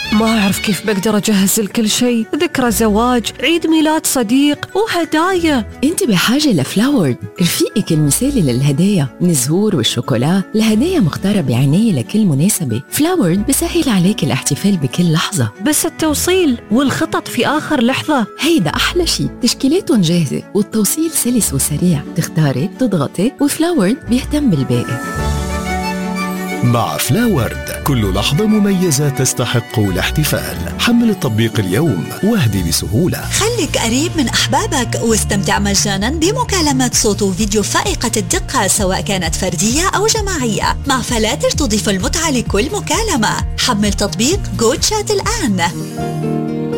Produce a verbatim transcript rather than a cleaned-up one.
ما أعرف كيف بقدر أجهز لكل شيء، ذكرى زواج، عيد ميلاد صديق وهدايا. انت بحاجة لفلاورد، رفيقك المثالي للهدايا، من الزهور والشوكولا لهدايا مختارة بعناية لكل مناسبة. فلاورد بسهل عليك الاحتفال بكل لحظة، بس التوصيل والخطط في آخر لحظة هيدا أحلى شي. تشكيلاتهم جاهزة والتوصيل سلس وسريع، تختاري تضغطي وفلاورد بيهتم بالباقي. مع فلاورد كل لحظة مميزة تستحق الاحتفال. حمل التطبيق اليوم واهدي بسهولة. خليك قريب من أحبابك واستمتع مجانا بمكالمات صوت وفيديو فائقة الدقة، سواء كانت فردية أو جماعية. مع فلاتر تضيف المتعة لكل مكالمة. حمل تطبيق جو تشات الآن.